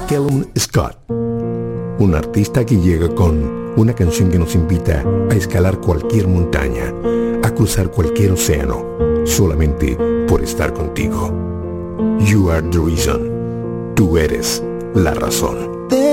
Callum Scott, un artista que llega con una canción que nos invita a escalar cualquier montaña, a cruzar cualquier océano, solamente por estar contigo. You are the reason. Tú eres la razón.